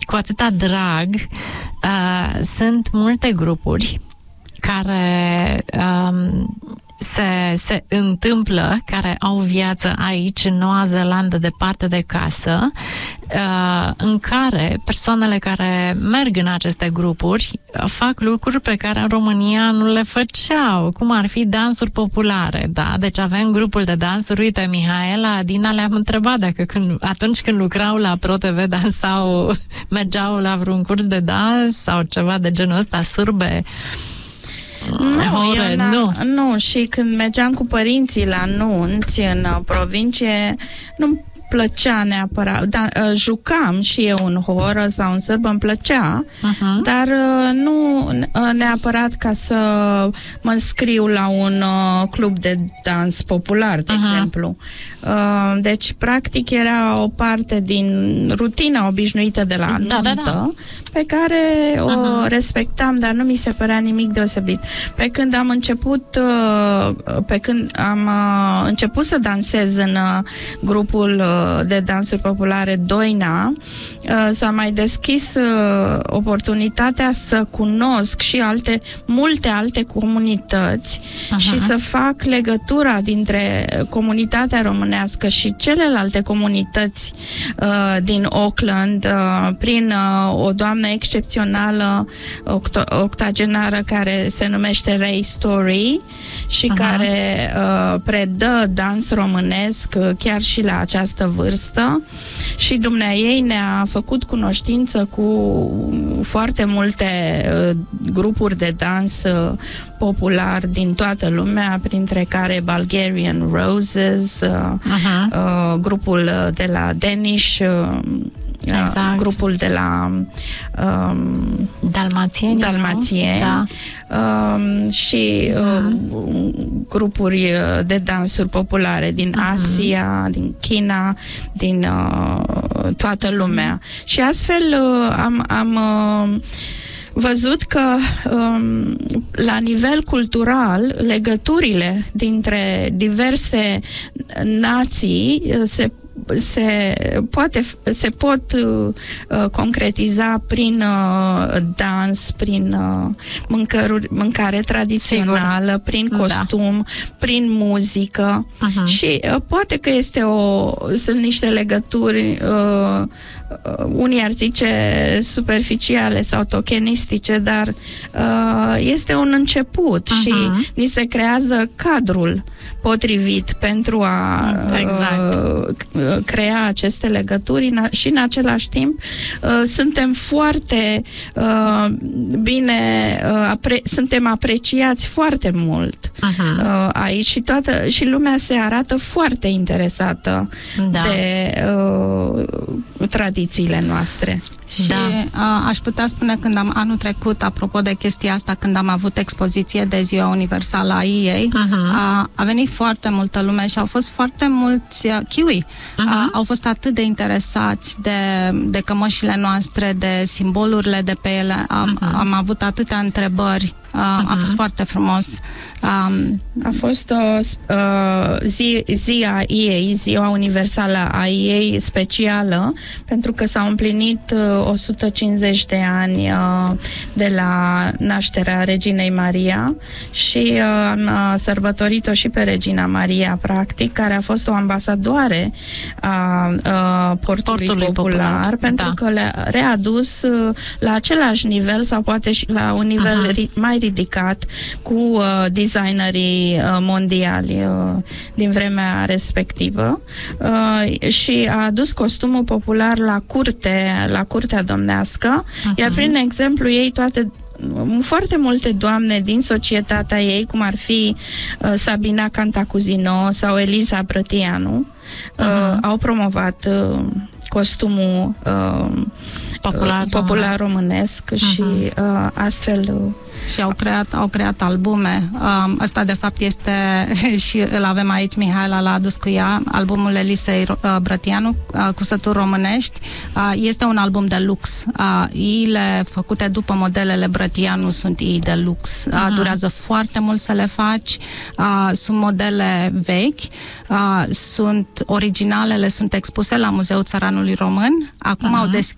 cu atâta drag. Sunt multe grupuri care se întâmplă, care au viață aici, în Noua Zeelandă, departe de casă, în care persoanele care merg în aceste grupuri fac lucruri pe care în România nu le făceau, cum ar fi dansuri populare, da? Deci avem grupul de dansuri, uite, Mihaela, Adina le-am întrebat dacă atunci când lucrau la ProTV dansau, mergeau la vreun curs de dans sau ceva de genul ăsta, sârbe. Nu, și când mergeam cu părinții la nunți în provincie, nu plăcea neapărat, jucam și eu un hor sau un sârbă, îmi plăcea, dar nu neapărat ca să mă înscriu la un club de dans popular, de exemplu. Deci, practic, era o parte din rutina obișnuită de la nuntă, pe care o respectam, dar nu mi se părea nimic deosebit. Pe când am început să dansez în grupul de dansuri populare Doina, s-a mai deschis oportunitatea să cunosc și multe alte comunități și să fac legătura dintre comunitatea românească și celelalte comunități din Auckland prin o doamnă excepțională octogenară care se numește Ray Story și care predă dans românesc chiar și la această vârstă, și dumneaei ne-a făcut cunoștință cu foarte multe grupuri de dans popular din toată lumea, printre care Bulgarian Roses, grupul de la Danish, grupul de la Dalmațieni, da. Și grupuri de dansuri populare din Asia, din China, din toată lumea. Și astfel am văzut că la nivel cultural legăturile dintre diverse nații se pot concretiza prin dans, prin mâncare tradițională, prin costum, prin muzică și poate că sunt niște legături, unii ar zice superficiale sau tokenistice, dar este un început și ni se creează cadrul potrivit pentru a crea aceste legături și în același timp suntem foarte bine, suntem apreciați foarte mult aici și lumea se arată foarte interesată de tradițiile noastre. Și aș putea spune anul trecut, apropo de chestia asta, când am avut expoziție de Ziua Universală a EA, a venit foarte multă lume și au fost foarte mulți kiwi. Au fost atât de interesați de cămășile noastre, de simbolurile de pe ele. Am avut atâtea întrebări. A fost foarte frumos. A fost Ziua Universală a EA specială, pentru că s-au împlinit 150 de ani de la nașterea Reginei Maria și am sărbătorit-o și pe Regina Maria, practic, care a fost o ambasadoare a portului popular, pentru că le-a readus la același nivel sau poate și la un nivel mai ridicat cu designerii mondiali din vremea respectivă și a adus costumul popular la curtea domnească, iar prin exemplu ei foarte multe doamne din societatea ei, cum ar fi Sabina Cantacuzino sau Eliza Brătianu, au promovat costumul popular românesc și astfel și au creat albume. Ăsta de fapt este și îl avem aici, Mihaela l-a adus cu ea, albumul Elisei Brătianu, Cusături românești. Este un album de lux. Iile făcute după modelele Brătianu sunt ii de lux. Durează foarte mult să le faci. Sunt modele vechi, sunt originalele, sunt expuse la Muzeul Țăranului Român. Acum au deschis